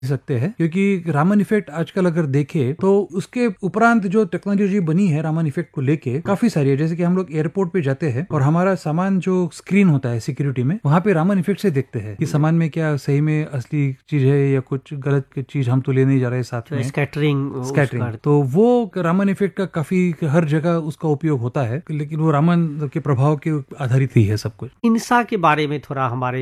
सकते हैं, क्योंकि रामन इफेक्ट आजकल अगर देखे तो उसके उपरांत जो टेक्नोलॉजी बनी है रामन इफेक्ट को लेके काफी सारी है। जैसे कि हम लोग एयरपोर्ट पे जाते हैं और हमारा सामान जो स्क्रीन होता है सिक्योरिटी में, वहां पे रामन इफेक्ट से देखते हैं कि सामान में क्या सही में असली चीज है या कुछ गलत चीज हम तो ले नहीं जा रहे साथ में। स्कैटरिंग तो वो रामन इफेक्ट का काफी हर जगह उसका उपयोग होता है, लेकिन वो रामन के प्रभाव के आधारित ही है सब कुछ। इंसा के बारे में थोड़ा हमारे